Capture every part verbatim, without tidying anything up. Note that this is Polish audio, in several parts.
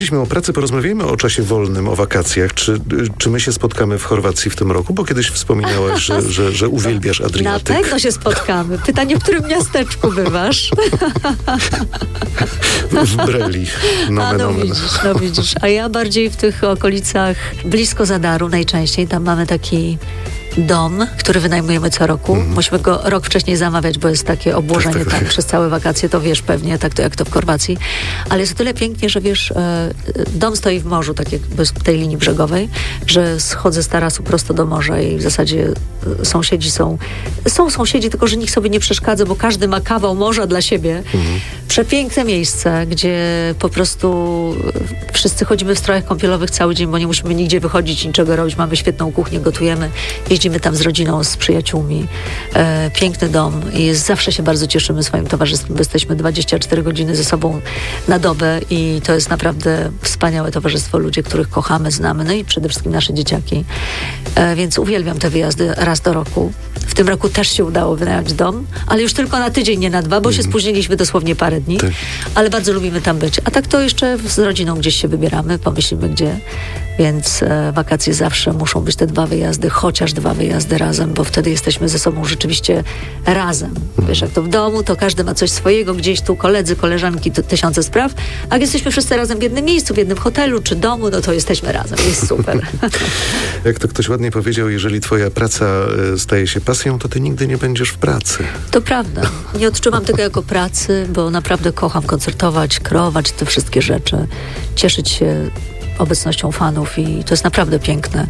O pracy porozmawiajmy o czasie wolnym, o wakacjach. Czy, czy my się spotkamy w Chorwacji w tym roku? Bo kiedyś wspominałaś, że, że, że uwielbiasz Adriatyk. Na pewno się spotkamy. Pytanie, w którym miasteczku bywasz? W Breli. A no widzisz, no widzisz. A ja bardziej w tych okolicach blisko Zadaru najczęściej. Tam mamy taki dom, który wynajmujemy co roku. Mm. Musimy go rok wcześniej zamawiać, bo jest takie obłożenie tak, tak, tam przez całe wakacje. To wiesz pewnie, tak to jak to w Chorwacji. Ale jest o tyle pięknie, że wiesz, e, dom stoi w morzu, tak jakby z tej linii brzegowej, że schodzę z tarasu prosto do morza i w zasadzie e, sąsiedzi są są sąsiedzi, tylko że nikt sobie nie przeszkadza, bo każdy ma kawał morza dla siebie. Mm. Przepiękne miejsce, gdzie po prostu wszyscy chodzimy w strojach kąpielowych cały dzień, bo nie musimy nigdzie wychodzić, niczego robić. Mamy świetną kuchnię, gotujemy. Jeździmy tam z rodziną, z przyjaciółmi. E, piękny dom i zawsze się bardzo cieszymy swoim towarzystwem, bo jesteśmy dwadzieścia cztery godziny ze sobą na dobę i to jest naprawdę wspaniałe towarzystwo, ludzie, których kochamy, znamy, no i przede wszystkim nasze dzieciaki. E, więc uwielbiam te wyjazdy raz do roku. W tym roku też się udało wynająć dom, ale już tylko na tydzień, nie na dwa, bo mm. się spóźniliśmy dosłownie parę dni, tak. Ale bardzo lubimy tam być. A tak to jeszcze z rodziną gdzieś się wybieramy, pomyślimy gdzie, więc e, wakacje zawsze muszą być te dwa wyjazdy, chociaż dwa wyjazdy razem, bo wtedy jesteśmy ze sobą rzeczywiście razem. Wiesz, jak to w domu, to każdy ma coś swojego, gdzieś tu koledzy, koleżanki, to tysiące spraw, a jak jesteśmy wszyscy razem w jednym miejscu, w jednym hotelu czy domu, no to jesteśmy razem. Jest super. Jak to ktoś ładnie powiedział, jeżeli twoja praca staje się pasją, to ty nigdy nie będziesz w pracy. To prawda. Nie odczuwam tego jako pracy, bo naprawdę kocham koncertować, kreować te wszystkie rzeczy, cieszyć się obecnością fanów i to jest naprawdę piękne.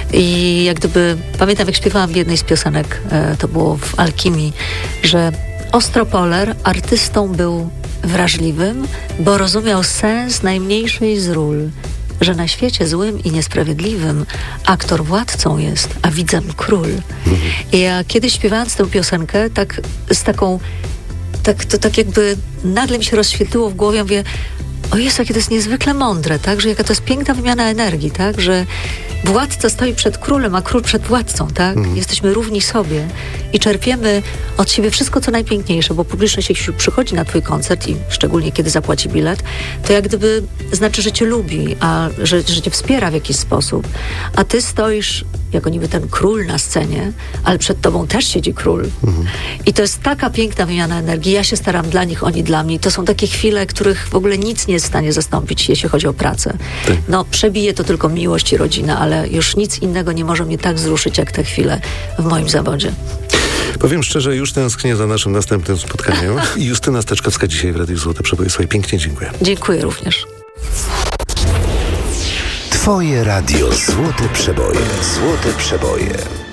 I jak gdyby, pamiętam jak śpiewałam w jednej z piosenek, e, to było w Alchimii, że Ostropoler artystą był wrażliwym, bo rozumiał sens najmniejszej z ról, że na świecie złym i niesprawiedliwym aktor władcą jest, a widzem król. Mhm. I ja kiedyś śpiewając tę piosenkę, tak z taką, tak, to tak jakby nagle mi się rozświetliło w głowie, mówię, o Jezu, jakie to jest niezwykle mądre, tak? Że jaka to jest piękna wymiana energii, tak? Że władca stoi przed królem, a król przed władcą, tak? Mm. Jesteśmy równi sobie i czerpiemy od siebie wszystko, co najpiękniejsze, bo publiczność, jeśli przychodzi na twój koncert i szczególnie kiedy zapłaci bilet, to jak gdyby znaczy, że cię lubi, a że, że cię wspiera w jakiś sposób, a ty stoisz jako niby ten król na scenie, ale przed tobą też siedzi król. Mm. I to jest taka piękna wymiana energii. Ja się staram dla nich, oni dla mnie. To są takie chwile, których w ogóle nic nie jest w stanie zastąpić, jeśli chodzi o pracę. Tak. No, przebije to tylko miłość i rodzina, ale już nic innego nie może mnie tak wzruszyć, jak te chwile w moim zawodzie. Powiem szczerze, już tęsknię za naszym następnym spotkaniem. Justyna Steczkowska dzisiaj w Radiu Złote Przeboje. Słuchaj, pięknie dziękuję. Dziękuję również. Twoje radio Złote Przeboje. Złote Przeboje.